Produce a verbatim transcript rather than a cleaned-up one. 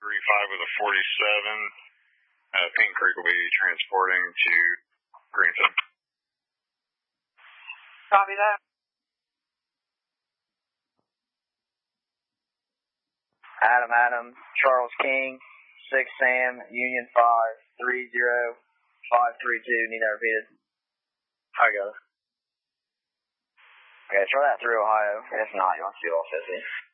three five with a forty-seven. Uh, Pink Creek will be transporting to Greenfield. Copy that. Adam, Adam, Charles King, six Sam, Union five, three zero, five three two. Need that repeated? I got it. Okay, try that through Ohio. If not, you want to do all fifty.